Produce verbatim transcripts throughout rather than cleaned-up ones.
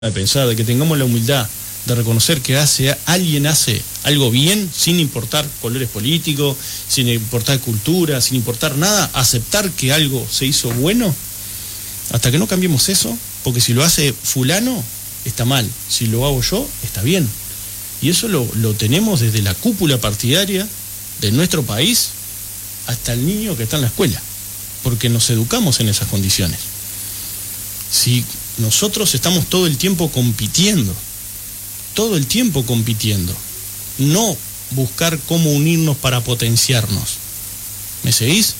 de pensar, de que tengamos la humildad de reconocer que hace alguien hace algo bien sin importar colores políticos, sin importar cultura, sin importar nada, aceptar que algo se hizo bueno, hasta que no cambiemos eso, porque si lo hace fulano, está mal, si lo hago yo, está bien. Y eso lo, lo tenemos desde la cúpula partidaria de nuestro país hasta el niño que está en la escuela, porque nos educamos en esas condiciones. Si nosotros estamos todo el tiempo compitiendo, todo el tiempo compitiendo, no buscar cómo unirnos para potenciarnos. ¿Me seguís?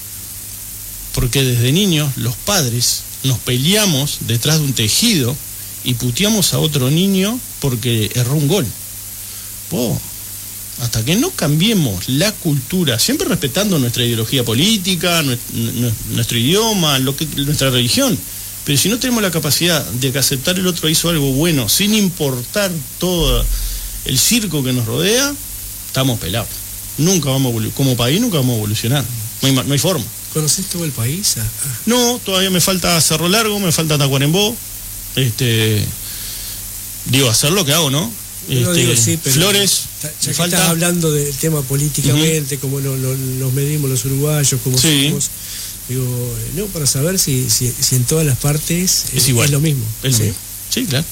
Porque desde niños los padres nos peleamos detrás de un tejido y puteamos a otro niño porque erró un gol. Oh, hasta que no cambiemos la cultura, siempre respetando nuestra ideología política, nuestro, nuestro idioma, lo que, nuestra religión, pero si no tenemos la capacidad de que aceptar el otro hizo algo bueno, sin importar todo el circo que nos rodea, estamos pelados. Nunca vamos a evolucionar, como país nunca vamos a evolucionar, no hay, no hay forma. ¿Conocés todo el país? Ah, ah. No, todavía me falta Cerro Largo, me falta Tacuarembó, este, digo, hacer lo que hago, ¿no? Este, no digo, sí, pero Flores, ya que falta... estás hablando del tema políticamente, uh-huh. Cómo lo, lo, nos medimos los uruguayos, cómo sí. somos, digo, no, para saber si, si, si en todas las partes es, igual. es lo mismo. Es ¿sí? Lo mismo. Sí, claro.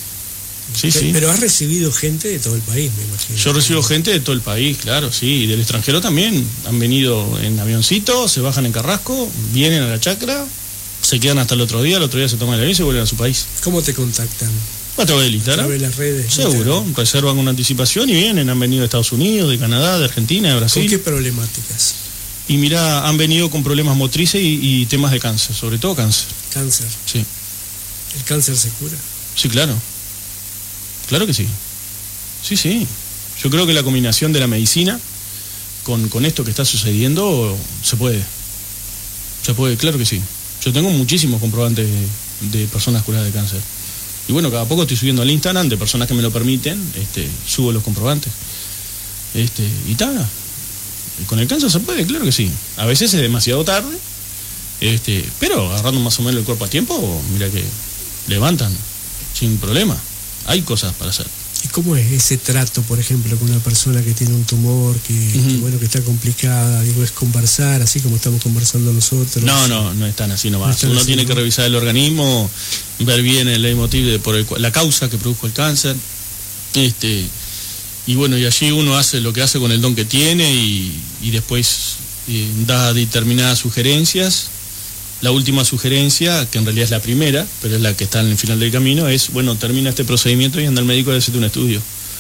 Sí, pero, sí. pero has recibido gente de todo el país, me imagino. Yo recibo gente de todo el país, claro, sí, y del extranjero también. Han venido en avioncito, se bajan en Carrasco, vienen a la chacra, se quedan hasta el otro día, el otro día se toman el avión y se vuelven a su país. ¿Cómo te contactan? A través del Instagram. A través de las redes. Seguro, Instagram. Reservan con anticipación y vienen, han venido de Estados Unidos, de Canadá, de Argentina, de Brasil. ¿Con qué problemáticas? Y mira, han venido con problemas motrices y, y temas de cáncer, sobre todo cáncer. ¿Cáncer? Sí. ¿El cáncer se cura? Sí, claro. Claro que sí. Sí, sí. Yo creo que la combinación de la medicina con, con esto que está sucediendo se puede. Se puede, claro que sí. Yo tengo muchísimos comprobantes de, de personas curadas de cáncer. Y bueno, cada poco estoy subiendo al Instagram de personas que me lo permiten, este, subo los comprobantes. Este, y tal. Con el cáncer se puede, claro que sí. A veces es demasiado tarde, este, pero agarrando más o menos el cuerpo a tiempo, mira que levantan sin problema. Hay cosas para hacer. ¿Y cómo es ese trato, por ejemplo, con una persona que tiene un tumor, que, uh-huh. que bueno, que está complicada? Digo, es conversar, así como estamos conversando nosotros. No, no, no es tan así nomás. No están Uno así, tiene ¿no? que revisar el organismo, ver bien el leitmotiv de, por el, la causa que produjo el cáncer. Este, y bueno, y allí uno hace lo que hace con el don que tiene y, y después eh, da determinadas sugerencias. La última sugerencia, que en realidad es la primera, pero es la que está en el final del camino, es, bueno, termina este procedimiento y anda al médico a hacerte un estudio.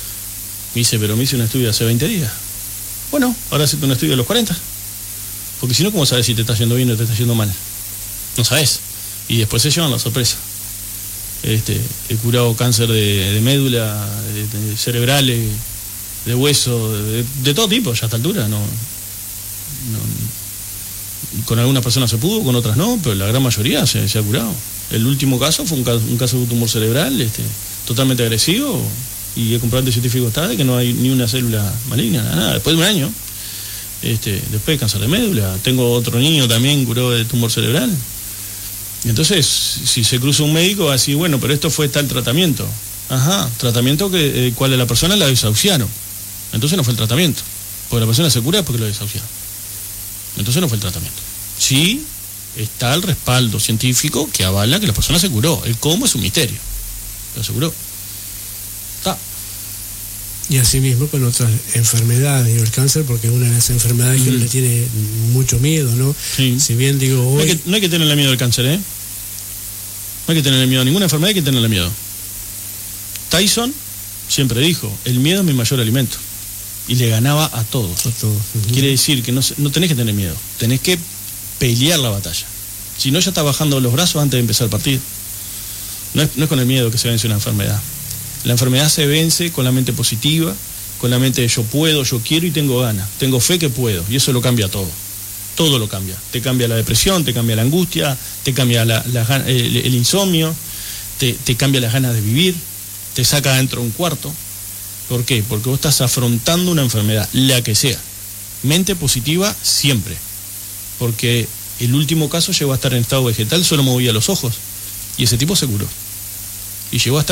Me dice, pero me hice un estudio hace veinte días. Bueno, ahora hacete un estudio a los cuarenta. Porque si no, ¿cómo sabes si te está yendo bien o te está yendo mal? No sabes. Y después se llevan la sorpresa. Este, he curado cáncer de, de médula, de, de cerebrales, de hueso, de, de todo tipo, ya a esta altura, no... no con algunas personas se pudo, con otras no, pero la gran mayoría se, se ha curado. El último caso fue un caso, un caso de un tumor cerebral este, totalmente agresivo y el comprobante científico está de que no hay ni una célula maligna, nada. Después de un año, este, después de cáncer de médula, tengo otro niño también curado de tumor cerebral. Y entonces, si se cruza un médico, va a decir, bueno, pero esto fue tal tratamiento. Ajá, tratamiento que el cual a la persona la desahuciaron. Entonces no fue el tratamiento, porque la persona se cura porque lo desahuciaron. Entonces no fue el tratamiento. Sí está el respaldo científico que avala que la persona se curó. El cómo es un misterio. Pero se curó. Está. Y así mismo con otras enfermedades, digo, el cáncer, porque es una de las enfermedades mm. que uno le tiene mucho miedo, ¿no? Sí. Si bien digo hoy... No hay, que, no hay que tenerle miedo al cáncer, ¿eh? No hay que tenerle miedo a ninguna enfermedad, hay que tenerle miedo. Tyson siempre dijo, el miedo es mi mayor alimento. Y le ganaba a todos. A todos. Uh-huh. Quiere decir que no, no tenés que tener miedo, tenés que pelear la batalla. Si no, ya está bajando los brazos antes de empezar el partido. No es, no es con el miedo que se vence una enfermedad. La enfermedad se vence con la mente positiva, con la mente de yo puedo, yo quiero y tengo ganas. Tengo fe que puedo. Y eso lo cambia todo. Todo lo cambia. Te cambia la depresión, te cambia la angustia, te cambia la, la, el, el insomnio, te, te cambia las ganas de vivir, te saca adentro de un cuarto. ¿Por qué? Porque vos estás afrontando una enfermedad, la que sea. Mente positiva siempre. Porque el último caso llegó a estar en estado vegetal, solo movía los ojos. Y ese tipo se curó. y llegó hasta